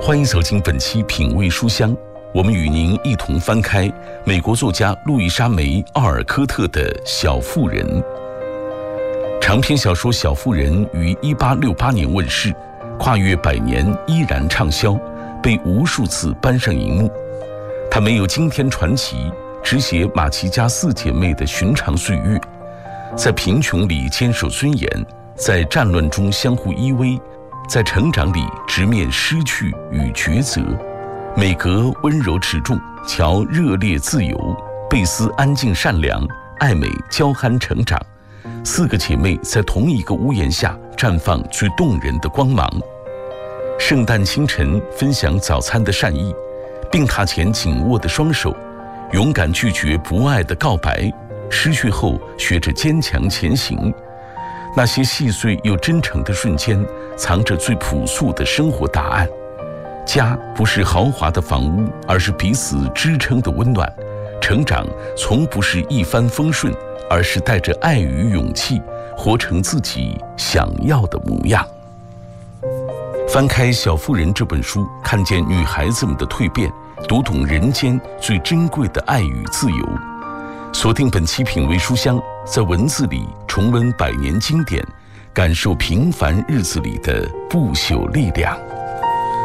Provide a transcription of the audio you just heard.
欢迎走进本期品味书香，我们与您一同翻开美国作家路易莎梅·奥尔科特的《小妇人》。长篇小说《小妇人》于1868年问世，跨越100年依然畅销，被无数次搬上荧幕。它没有惊天传奇，只写马奇家4姐妹的寻常岁月，在贫穷里坚守尊严，在战乱中相互依偎，在成长里直面失去与抉择。美格温柔持重，乔热烈自由，贝斯安静善良，艾美娇憨成长。4个姐妹在同一个屋檐下绽放最动人的光芒。圣诞清晨分享早餐的善意，病榻前紧握的双手，勇敢拒绝不爱的告白，失去后学着坚强前行。那些细碎又真诚的瞬间，藏着最朴素的生活答案。家不是豪华的房屋，而是彼此支撑的温暖。成长从不是一帆风顺，而是带着爱与勇气，活成自己想要的模样。翻开《小妇人》这本书，看见女孩子们的蜕变，读懂人间最珍贵的爱与自由。锁定本期品味书香，在文字里重温100年经典，感受平凡日子里的不朽力量。